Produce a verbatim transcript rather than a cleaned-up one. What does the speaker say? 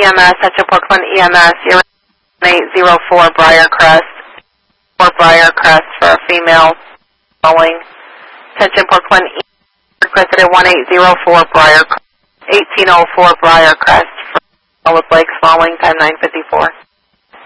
M S, Central Parkland E M S, you're eight zero four Briarcrest, or Briarcrest for a female calling. Attention Parkland E M S, requested one eight zero four Briarcrest, eighteen oh four Briarcrest, for with legs falling, time nine fifty-four.